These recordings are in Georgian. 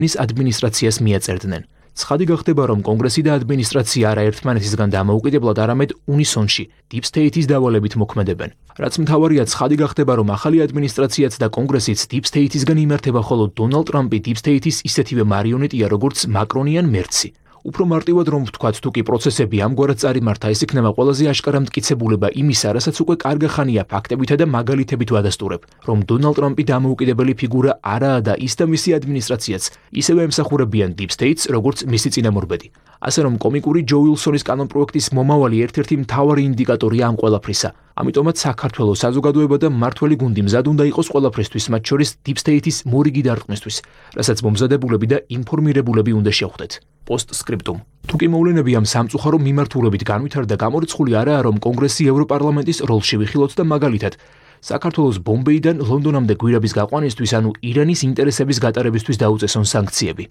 ნის ადმინისტრაციას მიაწერდნენ. ცხადი გახდება, რომ კონგრესი და ადმინისტრაცია არა ერთმანეთისგან დამოუკიდებლად, არამედ უნისონში, Deep State-ის დავალებით მოქმედებენ. რაც მთავარია, ცხადი გახდება, რომ ახალი ადმინისტრაციაც და კონგრესიც Deep State-ისგან იმართება, ხოლო დონალდ ტრამპი Deep State-ის ისეთივე მარიონეტია, როგორც მაკრონი ან მერცი. უფრო მარტივად რომ ვთქვათ, თუ კი პროცესები ამგვარად წარიმართა, ეს იქნება ყველაზე აშკარა მტკიცებულება იმისა, რასაც უკვე კარგა ხანია ფაქტებითა და მაგალითებით ვადასტურებ, რომ დონალდ ტრამპი დამოუკიდებელი ფიგურა არაა და ის და მისი ადმინისტრაციაც ისევე ემსახურებიან Deep States, როგორც მისი წინამორბედი. ასე რომ კომიკური ჯო უილსონის კანონპროექტის მომავალი ერთ-ერთი მთავარი ინდიკატორია ამ ყველაფრისა. ამიტომაც საქართველოს საზოგადოება და მმართველი გუნდი მზად უნდა იყოს ყველაფრისთვის, მათ შორის Deep State-ის მორიგი დარტყმისთვის, რასაც მომზადებულები და ინფორმირებულები უნდა შეხვდეთ. Postscriptum. თუ კი მოვლენები ამ სამწუხარო მიმართულებით განვითარდა, გამორიცხული არაა, რომ კონგრესი ევროპარლამენტის როლში ვიხილოთ და მაგალითად საქართველოს ბომბეიდან ლონდონამდე გვირაბის გაყვანისთვის, ანუ ირანის ინტერესების გატარებისთვის დაუწესონ სანქციები.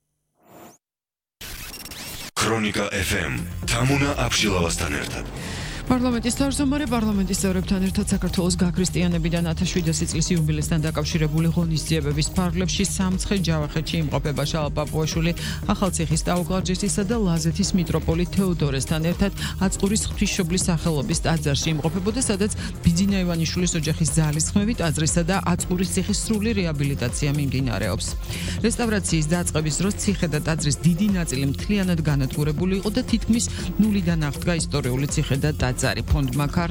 Ქრონიკა FM. თამუნა აფშილავასთან ერთად. პარლამენტის თავმჯდომარე პარლამენტის წევრებთან ერთად საქართველოს გაქრისტიანებიდან 1700 წლის იუბილესთან დაკავშირებული ღონისძიებების ფარგლებში სამცხე ჯავახეთში იმყოფება შალვა პაპუაშვილი ახალციხის ტაო-კლარჯეთისა და ლაზეთის მიტროპოლიტ თეოდორესთან ერთად აწყურის ღვთისმშობლის სახელობის ტაძარში იმყოფებოდა, სადაც ბიძინა ივანიშვილის ოჯახის ძალისხმევით ტაძრისა და აწყურის ციხის სრული რეაბილიტაცია მიმდინარეობს. რესტავრაციის დაწყების დროს ციხე და ტაძრის დიდი ნაწილი მთლიანად განადგურებული იყო და თითქმის ნულიდან აღდგა ისტორიული ციხე და ტაძარი. ფონდმა